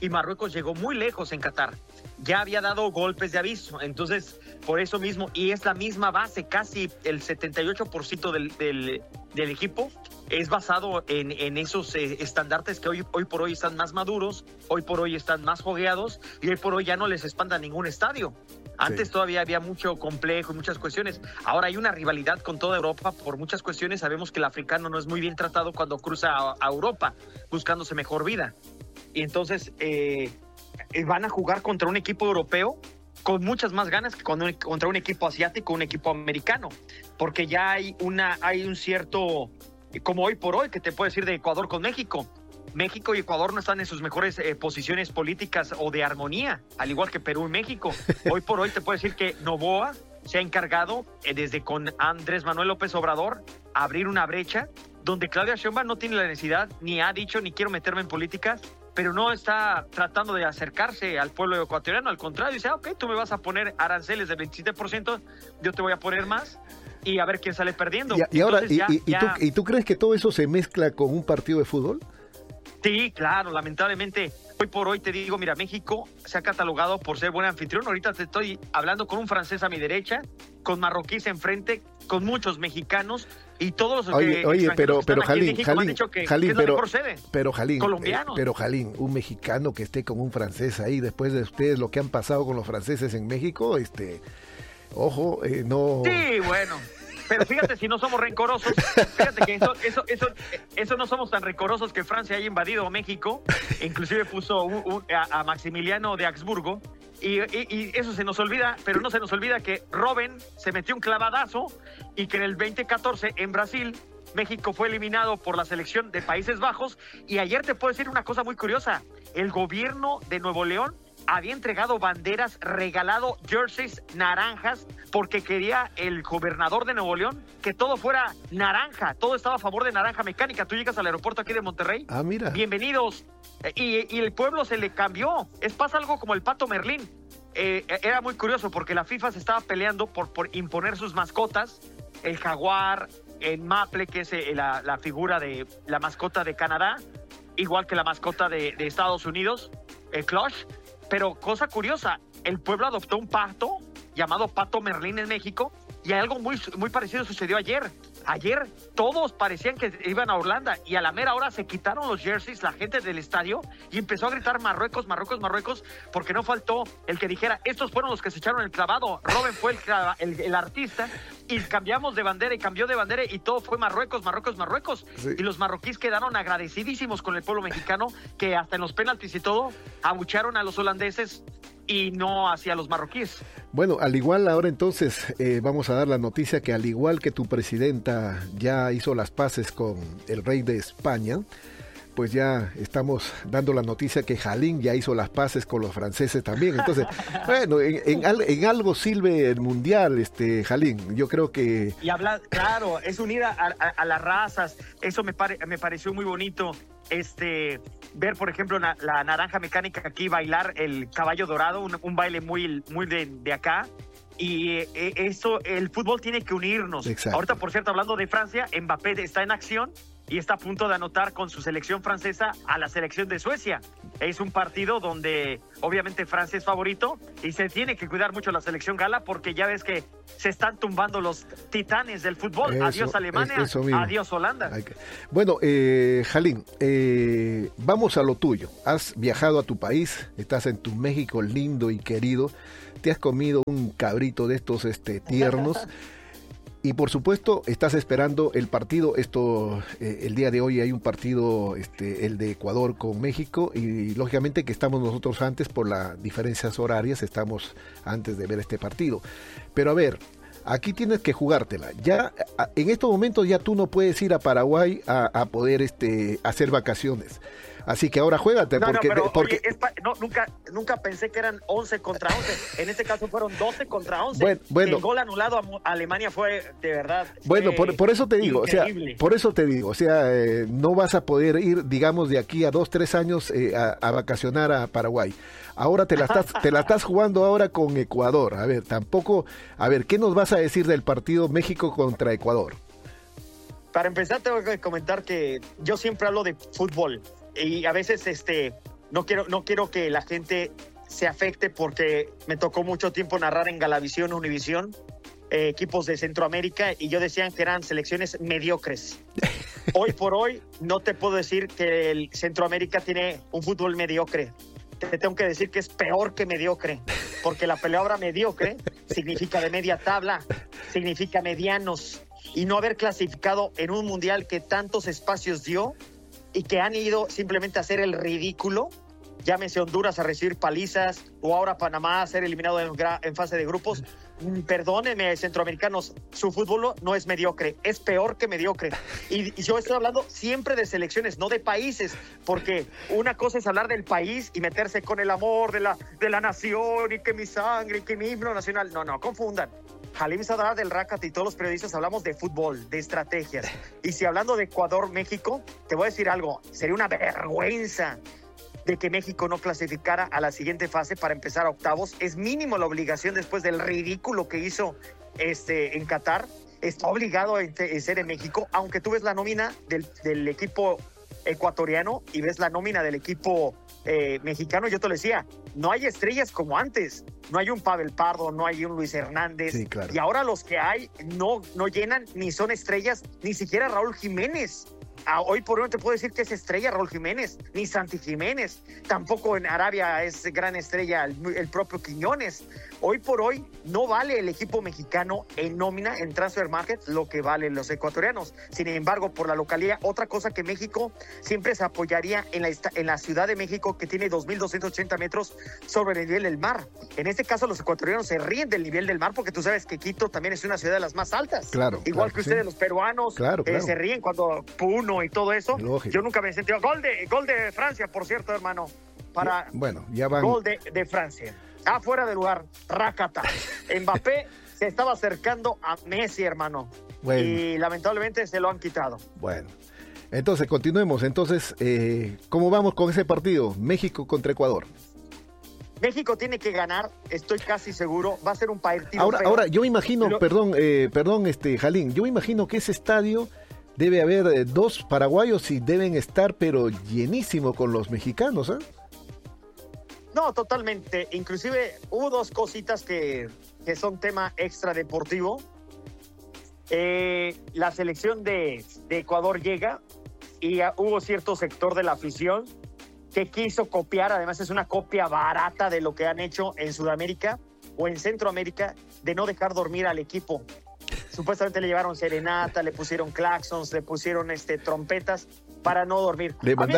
y Marruecos llegó muy lejos en Qatar. Ya había dado golpes de aviso, entonces por eso mismo, y es la misma base, casi el 78% del equipo es basado en esos estandartes que hoy por hoy están más maduros, hoy por hoy están más fogueados y hoy por hoy ya no les espanta ningún estadio. Antes todavía había mucho complejo y muchas cuestiones. Ahora hay una rivalidad con toda Europa por muchas cuestiones. Sabemos que el africano no es muy bien tratado cuando cruza a Europa buscándose mejor vida. Y entonces van a jugar contra un equipo europeo con muchas más ganas que contra un equipo asiático, un equipo americano. Porque ya hay un cierto, como hoy por hoy, que te puedo decir de Ecuador con México. México y Ecuador no están en sus mejores posiciones políticas o de armonía, al igual que Perú y México. Hoy por hoy te puedo decir que Noboa se ha encargado, desde con Andrés Manuel López Obrador, abrir una brecha donde Claudia Sheinbaum no tiene la necesidad, ni ha dicho, ni quiero meterme en políticas, pero no está tratando de acercarse al pueblo ecuatoriano. Al contrario, dice, ok, tú me vas a poner aranceles del 27%, yo te voy a poner más, y a ver quién sale perdiendo. Y ahora, ¿tú crees que todo eso se mezcla con un partido de fútbol? Sí, claro, lamentablemente, hoy por hoy te digo, mira, México se ha catalogado por ser buen anfitrión. Ahorita te estoy hablando con un francés a mi derecha, con marroquíes enfrente, con muchos mexicanos y todos los pero Jalín, colombianos. Pero Jalín, un mexicano que esté con un francés ahí, después de ustedes lo que han pasado con los franceses en México, ojo, no. Sí, bueno. Pero fíjate, si no somos rencorosos, fíjate que eso no somos tan rencorosos que Francia haya invadido México, inclusive puso a Maximiliano de Habsburgo, y eso se nos olvida, pero no se nos olvida que Robben se metió un clavadazo y que en el 2014 en Brasil, México fue eliminado por la selección de Países Bajos, y ayer te puedo decir una cosa muy curiosa, el gobierno de Nuevo León había entregado banderas, regalado jerseys naranjas, porque quería el gobernador de Nuevo León que todo fuera naranja, todo estaba a favor de naranja mecánica. Tú llegas al aeropuerto aquí de Monterrey, mira, bienvenidos, y el pueblo se le cambió. Pasa algo como el Pato Merlín. Era muy curioso porque la FIFA se estaba peleando por imponer sus mascotas, el jaguar, el maple, que es la figura de la mascota de Canadá, igual que la mascota de Estados Unidos, el Clutch. Pero cosa curiosa, el pueblo adoptó un pato llamado Pato Merlín en México, y algo muy, muy parecido sucedió ayer. Ayer todos parecían que iban a Holanda, y a la mera hora se quitaron los jerseys la gente del estadio y empezó a gritar Marruecos, Marruecos, Marruecos, porque no faltó el que dijera, estos fueron los que se echaron el clavado, Robben fue el artista, y cambiamos de bandera y cambió de bandera y todo fue Marruecos, Marruecos, Marruecos. Sí. Y los marroquíes quedaron agradecidísimos con el pueblo mexicano, que hasta en los penaltis y todo abucharon a los holandeses y no hacia los marroquíes. Bueno, al igual ahora entonces vamos a dar la noticia que al igual que tu presidenta ya hizo las paces con el rey de España, pues ya estamos dando la noticia que Jalín ya hizo las paces con los franceses también. Entonces, bueno, en algo sirve el mundial, Jalín. Yo creo que... Y hablar, claro, es unir a las razas. Eso me pareció muy bonito. Ver, por ejemplo, la naranja mecánica aquí bailar el caballo dorado, un baile muy de acá. Y eso, el fútbol tiene que unirnos. Exacto. Ahorita, por cierto, hablando de Francia, Mbappé está en acción y está a punto de anotar con su selección francesa a la selección de Suecia. Es un partido donde obviamente Francia es favorito y se tiene que cuidar mucho la selección gala, porque ya ves que se están tumbando los titanes del fútbol. Adiós Alemania, adiós Holanda. Bueno, Jalín, vamos a lo tuyo. Has viajado a tu país, estás en tu México lindo y querido, te has comido un cabrito de estos tiernos. Y por supuesto, estás esperando el partido. El día de hoy hay un partido, el de Ecuador con México, y lógicamente que estamos nosotros antes por las diferencias horarias, estamos antes de ver este partido. Pero a ver, aquí tienes que jugártela. Ya en estos momentos ya tú no puedes ir a Paraguay a poder hacer vacaciones. Así que ahora juégate. Nunca pensé que eran 11 contra 11. En este caso fueron 12 contra 11. Bueno, el gol anulado a Alemania fue, de verdad. Bueno, por eso te digo, no vas a poder ir, digamos, de aquí a 2-3 años a vacacionar a Paraguay. Ahora te la estás jugando ahora con Ecuador. A ver, ¿qué nos vas a decir del partido México contra Ecuador? Para empezar, tengo que comentar que yo siempre hablo de fútbol. Y a veces no quiero que la gente se afecte porque me tocó mucho tiempo narrar en Galavisión, Univisión, equipos de Centroamérica, y yo decían que eran selecciones mediocres. Hoy por hoy no te puedo decir que el Centroamérica tiene un fútbol mediocre. Te tengo que decir que es peor que mediocre, porque la palabra mediocre significa de media tabla, significa medianos, y no haber clasificado en un mundial que tantos espacios dio y que han ido simplemente a hacer el ridículo, llámese Honduras a recibir palizas o ahora Panamá a ser eliminado en fase de grupos. Perdónenme, centroamericanos, su fútbol no es mediocre, es peor que mediocre. Y yo estoy hablando siempre de selecciones, no de países, porque una cosa es hablar del país y meterse con el amor de la nación y que mi sangre y que mi himno nacional. No confundan. Halim Sadar del Rakat y todos los periodistas hablamos de fútbol, de estrategias. Y si hablando de Ecuador-México, te voy a decir algo, sería una vergüenza de que México no clasificara a la siguiente fase para empezar a octavos. Es mínimo la obligación después del ridículo que hizo en Qatar. Está obligado a ser en México, aunque tú ves la nómina del equipo ecuatoriano y ves la nómina del equipo mexicano. Yo te lo decía, no hay estrellas como antes. No hay un Pavel Pardo, no hay un Luis Hernández. Sí, claro. Y ahora los que hay no llenan ni son estrellas, ni siquiera Raúl Jiménez. Hoy por hoy no te puedo decir que es estrella Raúl Jiménez, ni Santi Jiménez, tampoco en Arabia es gran estrella el propio Quiñones. Hoy por hoy no vale el equipo mexicano en nómina, en transfer market, lo que valen los ecuatorianos. Sin embargo, por la localidad, otra cosa que México siempre se apoyaría en la Ciudad de México, que tiene 2.280 metros sobre el nivel del mar. En este caso, los ecuatorianos se ríen del nivel del mar porque tú sabes que Quito también es una ciudad de las más altas. Claro. Igual que ustedes, sí. Los peruanos, claro. Se ríen cuando Puno y todo eso. Lógico. Yo nunca me he sentido. Gol de Francia, por cierto, hermano. Bueno, ya van. Gol de Francia. Fuera de lugar, Rakata. Mbappé se estaba acercando a Messi, hermano. Bueno. Y lamentablemente se lo han quitado. Bueno. Entonces, continuemos. Entonces, ¿cómo vamos con ese partido? México contra Ecuador. México tiene que ganar, estoy casi seguro. Va a ser un partido Ahora, yo me imagino, perdón, Jalín, yo me imagino que ese estadio debe haber 2 paraguayos y deben estar, pero llenísimo con los mexicanos, ¿eh? No, totalmente. Inclusive hubo 2 cositas que son tema extra deportivo. La selección de Ecuador llega y hubo cierto sector de la afición que quiso copiar, además es una copia barata de lo que han hecho en Sudamérica o en Centroamérica, de no dejar dormir al equipo. Supuestamente le llevaron serenata, le pusieron claxons, le pusieron trompetas para no dormir.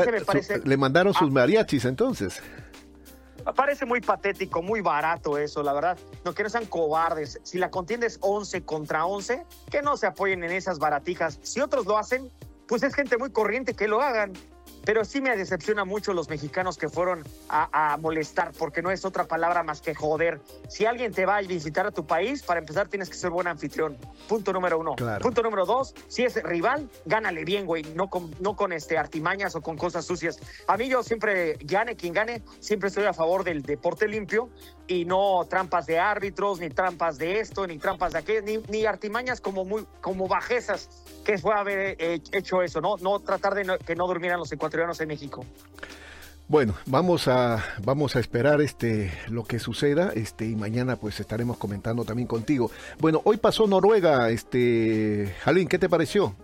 Le mandaron sus mariachis entonces. Me parece muy patético, muy barato eso, la verdad. Que no sean cobardes. Si la contienda es 11 contra 11, que no se apoyen en esas baratijas. Si otros lo hacen, pues es gente muy corriente, que lo hagan. Pero sí me decepciona mucho los mexicanos que fueron a molestar, porque no es otra palabra más que joder. Si alguien te va a visitar a tu país, para empezar tienes que ser buen anfitrión. Punto número 1. Claro. Punto número 2, si es rival, gánale bien, güey, no con artimañas o con cosas sucias. A mí yo siempre, gane quien gane, siempre estoy a favor del deporte limpio y no trampas de árbitros, ni trampas de esto, ni trampas de aquello, ni artimañas como bajezas que fue haber hecho eso, ¿no? No tratar de que no durmieran los ecuatorianos en México. Bueno, vamos a esperar lo que suceda, y mañana pues estaremos comentando también contigo. Bueno, hoy pasó Noruega, Jalín, ¿qué te pareció?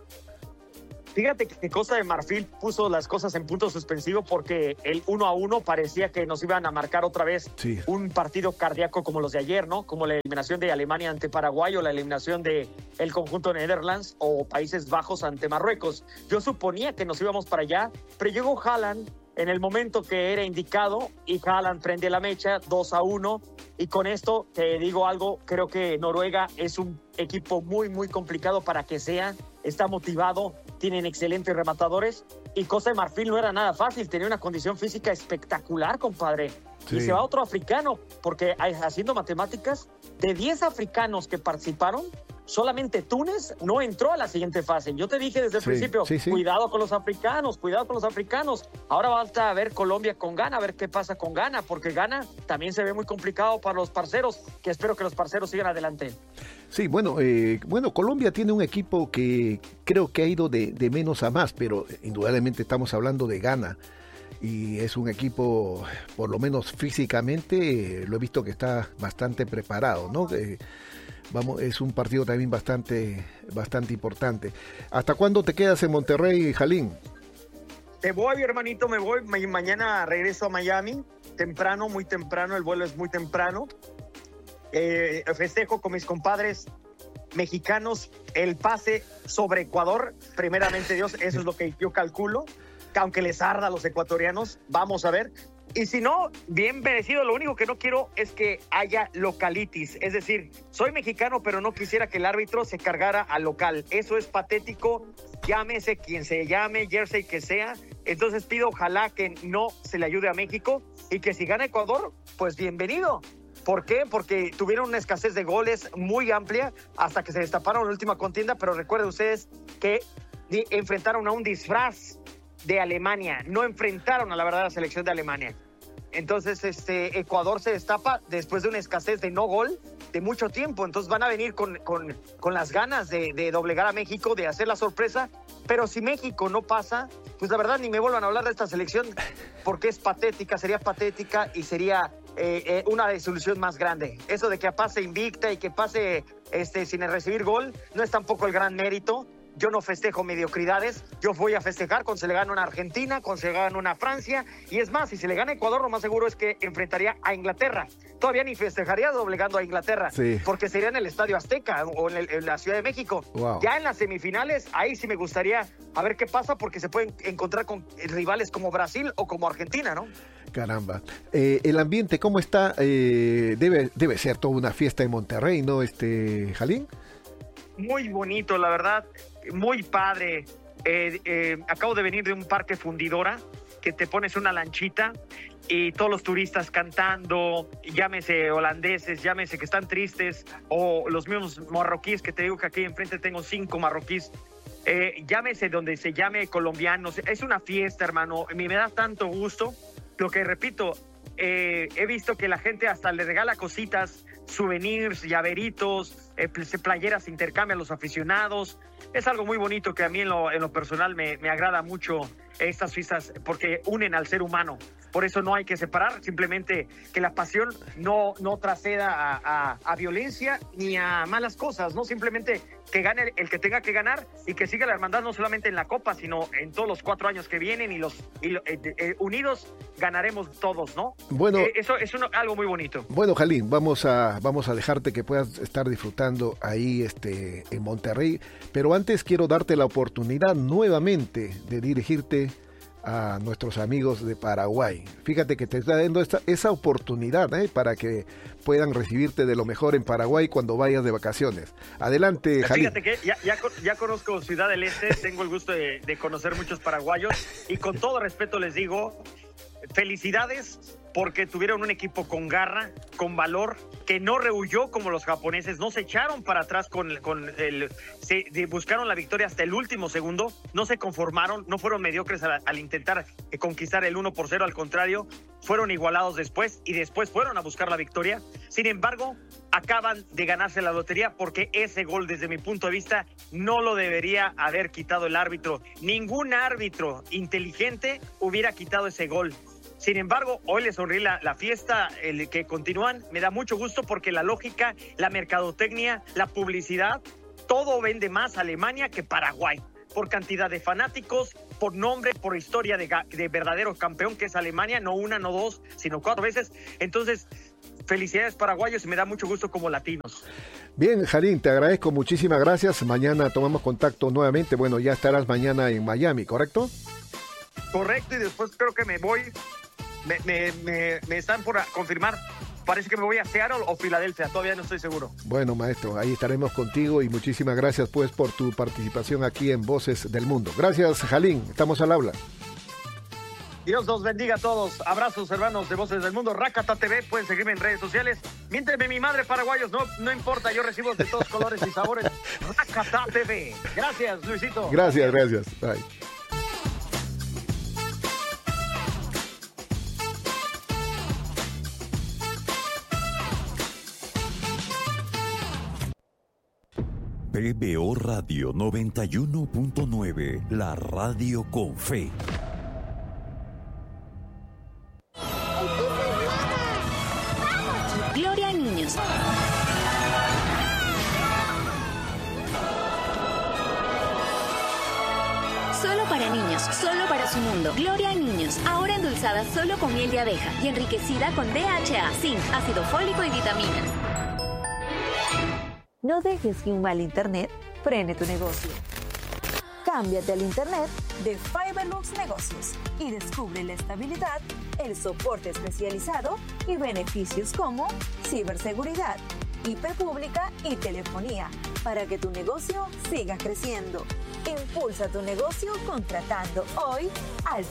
Fíjate que Costa de Marfil puso las cosas en punto suspensivo porque el 1-1 parecía que nos iban a marcar otra vez un partido cardíaco como los de ayer, ¿no? Como la eliminación de Alemania ante Paraguay o la eliminación de el conjunto de Netherlands o Países Bajos ante Marruecos. Yo suponía que nos íbamos para allá, pero llegó Haaland en el momento que era indicado y Haaland prende la mecha 2-1 y con esto te digo algo, creo que Noruega es un equipo muy muy complicado para que sea, está motivado, tienen excelentes rematadores y Costa de Marfil no era nada fácil, tenía una condición física espectacular, compadre. Sí. Y se va otro africano, porque haciendo matemáticas, de 10 africanos que participaron, solamente Túnez no entró a la siguiente fase. Yo te dije desde el principio, cuidado con los africanos, cuidado con los africanos. Ahora falta a ver Colombia con Ghana, a ver qué pasa con Ghana, porque Ghana también se ve muy complicado para los parceros, que espero que los parceros sigan adelante. Sí, bueno, Colombia tiene un equipo que creo que ha ido de menos a más, pero indudablemente estamos hablando de Ghana. y es un equipo, por lo menos físicamente, lo he visto que está bastante preparado, ¿no? Es un partido también bastante importante. ¿Hasta cuándo te quedas en Monterrey, Jalín? Te voy, hermanito, me voy. Mañana regreso a Miami, temprano, muy temprano, el vuelo es muy temprano. Festejo con mis compadres mexicanos el pase sobre Ecuador, primeramente Dios, eso es lo que yo calculo, que aunque les arda a los ecuatorianos, vamos a ver. Y si no, bien merecido. Lo único que no quiero es que haya localitis. Es decir, soy mexicano, pero no quisiera que el árbitro se cargara al local. Eso es patético. Llámese quien se llame, jersey que sea. Entonces pido ojalá que no se le ayude a México y que si gana Ecuador, pues bienvenido. ¿Por qué? Porque tuvieron una escasez de goles muy amplia hasta que se destaparon en la última contienda. Pero recuerden ustedes que enfrentaron a un disfraz de Alemania, no enfrentaron a la verdadera selección de Alemania. Entonces Ecuador se destapa después de una escasez de no gol de mucho tiempo. Entonces van a venir con las ganas de doblegar a México, de hacer la sorpresa. Pero si México no pasa, pues la verdad ni me vuelvan a hablar de esta selección porque es patética, sería patética y sería una desilusión más grande. Eso de que pase invicta y que pase sin recibir gol no es tampoco el gran mérito. Yo no festejo mediocridades, yo voy a festejar con se le gana una Argentina, con se le gana una Francia, y es más, si se le gana Ecuador, lo más seguro es que enfrentaría a Inglaterra. Todavía ni festejaría doblegando a Inglaterra, sí, porque sería en el Estadio Azteca o en la Ciudad de México. Wow. Ya en las semifinales, ahí sí me gustaría a ver qué pasa, porque se pueden encontrar con rivales como Brasil o como Argentina, ¿no? Caramba. El ambiente, ¿cómo está? Debe ser toda una fiesta en Monterrey, ¿no, Jalín? Muy bonito, la verdad, muy padre. Acabo de venir de un parque fundidora, que te pones una lanchita y todos los turistas cantando, llámese holandeses, llámese que están tristes, o los mismos marroquíes, que te digo que aquí enfrente tengo 5 marroquíes, llámese donde se llame colombianos. Es una fiesta, hermano, me da tanto gusto. Lo que repito, he visto que la gente hasta le regala cositas, souvenirs, llaveritos, playeras, intercambian los aficionados. Es algo muy bonito que a mí en lo personal me agrada mucho estas fiestas, porque unen al ser humano. Por eso no hay que separar, simplemente que la pasión no trasceda a violencia ni a malas cosas, ¿no? Simplemente que gane el que tenga que ganar y que siga la hermandad no solamente en la Copa, sino en todos los 4 años que vienen y unidos ganaremos todos, ¿no? Bueno, eso es algo muy bonito. Bueno, Jalín, vamos a dejarte que puedas estar disfrutando ahí en Monterrey, pero antes quiero darte la oportunidad nuevamente de dirigirte a nuestros amigos de Paraguay. Fíjate que te está dando esa oportunidad para que puedan recibirte de lo mejor en Paraguay cuando vayas de vacaciones. Adelante, Jalín. Fíjate que ya conozco Ciudad del Este, tengo el gusto de conocer muchos paraguayos y con todo respeto les digo, felicidades porque tuvieron un equipo con garra, con valor, que no rehuyó como los japoneses, no se echaron para atrás buscaron la victoria hasta el último segundo, no se conformaron, no fueron mediocres al intentar conquistar el 1-0, al contrario, fueron igualados después y después fueron a buscar la victoria. Sin embargo, acaban de ganarse la lotería porque ese gol, desde mi punto de vista, no lo debería haber quitado el árbitro. Ningún árbitro inteligente hubiera quitado ese gol. Sin embargo, hoy les sonríe la fiesta, el que continúan. Me da mucho gusto porque la lógica, la mercadotecnia, la publicidad, todo vende más Alemania que Paraguay. Por cantidad de fanáticos, por nombre, por historia de verdadero campeón que es Alemania, no una, no dos, sino 4 veces. Entonces, felicidades paraguayos y me da mucho gusto como latinos. Bien, Jalín, te agradezco, muchísimas gracias. Mañana tomamos contacto nuevamente. Bueno, ya estarás mañana en Miami, ¿correcto? Correcto, y después creo que me voy. Me están por confirmar. Parece que me voy a Seattle o Filadelfia, todavía no estoy seguro. Bueno, maestro, ahí estaremos contigo y muchísimas gracias pues por tu participación aquí en Voces del Mundo. Gracias, Jalín, estamos al habla. Dios los bendiga a todos. Abrazos, hermanos de Voces del Mundo. Rakata TV, pueden seguirme en redes sociales. Miéntenme mi madre, paraguayos, no importa, yo recibo de todos colores y sabores. Rakata TV. Gracias, Luisito. Gracias. Bye. PBO Radio 91.9, la radio con fe. niños, solo para su mundo. Gloria Niños, ahora endulzada solo con miel de abeja y enriquecida con DHA, zinc, ácido fólico y vitaminas. No dejes que un mal internet frene tu negocio. Cámbiate al internet de Fiberlux Negocios y descubre la estabilidad, el soporte especializado y beneficios como ciberseguridad, IP pública y telefonía para que tu negocio siga creciendo. Impulsa tu negocio contratando hoy al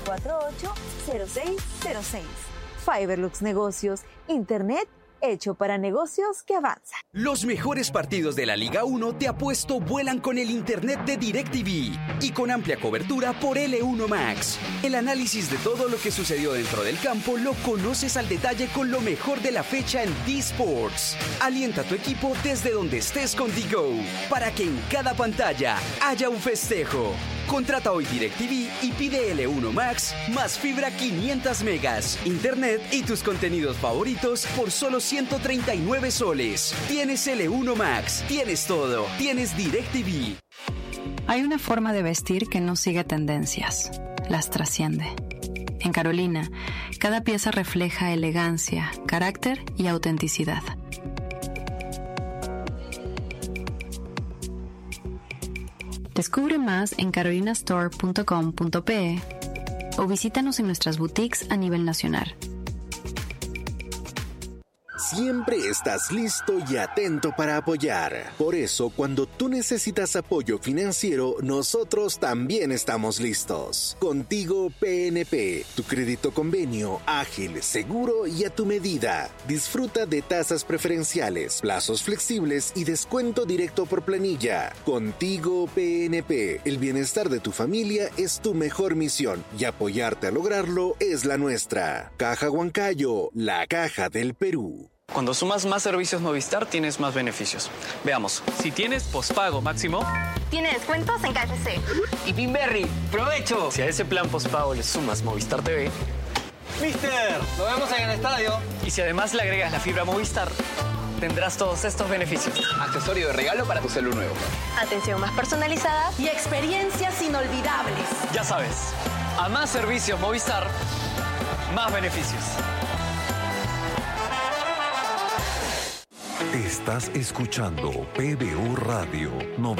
748-0606. Fiberlux Negocios, internet hecho para negocios que avanzan. Los mejores partidos de la Liga 1 de Apuesto vuelan con el internet de DirecTV y con amplia cobertura por L1 Max. El análisis de todo lo que sucedió dentro del campo lo conoces al detalle con lo mejor de la fecha en D-Sports. Alienta a tu equipo desde donde estés con D-Go para que en cada pantalla haya un festejo. Contrata hoy DirecTV y pide L1 Max más fibra 500 megas, internet y tus contenidos favoritos por solo 139 soles. Tienes L1 Max, tienes todo, tienes DirecTV. Hay una forma de vestir que no sigue tendencias, las trasciende. En Carolina, cada pieza refleja elegancia, carácter y autenticidad. Descubre más en carolinastore.com.pe o visítanos en nuestras boutiques a nivel nacional. Siempre estás listo y atento para apoyar. Por eso, cuando tú necesitas apoyo financiero, nosotros también estamos listos. Contigo PNP, tu crédito convenio, ágil, seguro y a tu medida. Disfruta de tasas preferenciales, plazos flexibles y descuento directo por planilla. Contigo PNP, el bienestar de tu familia es tu mejor misión y apoyarte a lograrlo es la nuestra. Caja Huancayo, la caja del Perú. Cuando sumas más servicios Movistar, tienes más beneficios. Veamos, si tienes pospago máximo... Tiene descuentos en KFC. Y Pinberry, ¡provecho! Si a ese plan pospago le sumas Movistar TV... ¡Mister! ¡Nos vemos en el estadio! Y si además le agregas la fibra Movistar, tendrás todos estos beneficios. Accesorio de regalo para tu celu nuevo. Atención más personalizada y experiencias inolvidables. Ya sabes, a más servicios Movistar, más beneficios. Estás escuchando PBO Radio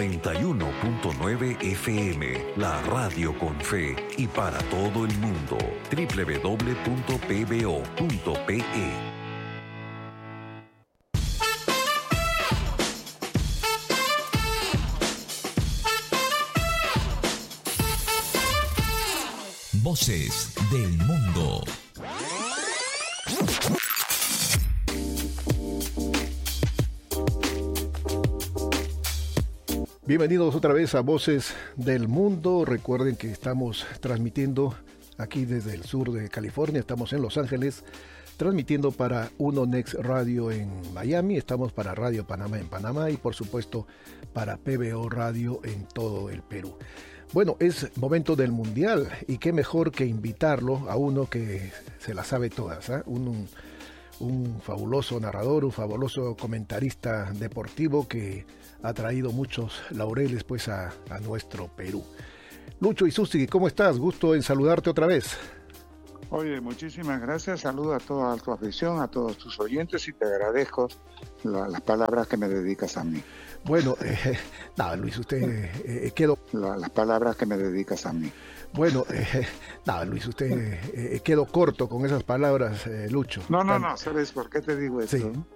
91.9 FM, la radio con fe y para todo el mundo. www.pbo.pe. Voces del mundo. Bienvenidos otra vez a Voces del Mundo. Recuerden que estamos transmitiendo aquí desde el sur de California. Estamos en Los Ángeles, transmitiendo para Uno Next Radio en Miami. Estamos para Radio Panamá en Panamá y por supuesto para PBO Radio en todo el Perú. Bueno, es momento del Mundial y qué mejor que invitarlo a uno que se la sabe todas, ¿eh? Un fabuloso narrador, un fabuloso comentarista deportivo que ha traído muchos laureles pues a nuestro Perú. Lucho Isusti, ¿cómo estás? Gusto en saludarte otra vez. Oye, muchísimas gracias, saludo a toda tu afición, a todos tus oyentes y te agradezco las palabras que me dedicas a mí. Bueno, nada, Luis, usted quedó... Las palabras que me dedicas a mí. Bueno, nada, Luis, usted quedó corto con esas palabras, Lucho. No, ¿sabes por qué te digo eso? Sí.